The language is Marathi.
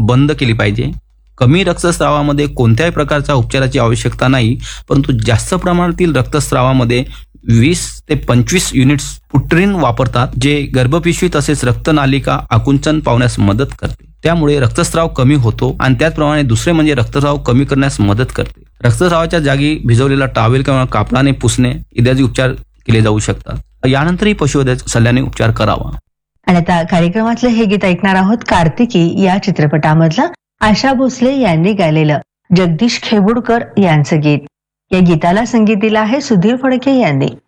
बंद केली पाहिजे. कमी रक्तस्रावामध्ये कोणत्याही प्रकारच्या उपचाराची आवश्यकता नाही, परंतु जास्त प्रमाणातील रक्तस्रावामध्ये 20 ते 25 युनिट्स पुट्रीन वापरतात, जे गर्भपिशवी तसेच रक्तनालिका आकुंचन पावण्यास मदत करते. त्यामुळे रक्तस्राव कमी होतो आणि त्याचप्रमाणे दुसरे म्हणजे रक्तस्राव कमी करण्यास मदत करते. रक्तस्रावाच्या जागी भिजवलेला टॉवेल किंवा कापडाने पुसणे इत्यादी उपचार केले जाऊ शकतात. यानंतरही पशुवैद्य सल्ल्याने उपचार करावा. आणि आता कार्यक्रमातलं हे गीत ऐकणार आहोत. कार्तिकी या चित्रपटामधलं आशा भोसले यांनी गायलेलं जगदीश खेबुडकर यांचं गीत. या गीताला संगीत दिलं आहे सुधीर फडके यांनी.